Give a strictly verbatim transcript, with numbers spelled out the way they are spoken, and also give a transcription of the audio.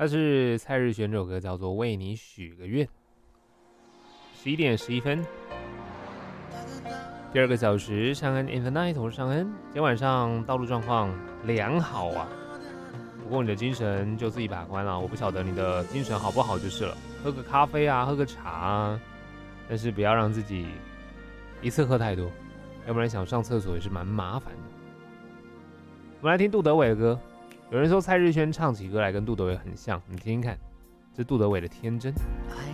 它是蔡日璇这首歌叫做《为你许个愿》。十一点十一分，第二个小时，尚恩 in the night， 我是尚恩。今天晚上道路状况良好啊，不过你的精神就自己把关了。我不晓得你的精神好不好就是了，喝个咖啡啊，喝个茶啊，但是不要让自己一次喝太多，要不然想上厕所也是蛮麻烦的。我们来听杜德伟的歌。有人说蔡日萱唱起歌来跟杜德伟很像，你听听看，这是杜德伟的《天真》。 爱